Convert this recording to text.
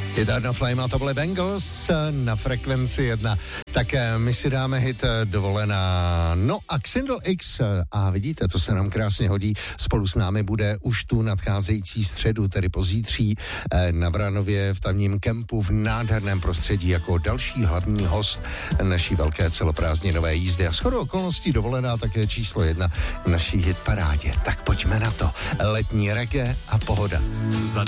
Kytarna Flame a to byly Bangles na frekvenci 1. Tak my si dáme hit Dovolená. No a Xindl X, a vidíte, to se nám krásně hodí, spolu s námi bude už tu nadcházející středu, tedy pozítří na Vranově v tamním kempu v nádherném prostředí jako další hlavní host naší velké celoprázdninové jízdy. A shodou okolností Dovolená také číslo 1 v naší hitparádě. Tak pojďme na to. Letní reggae a pohoda.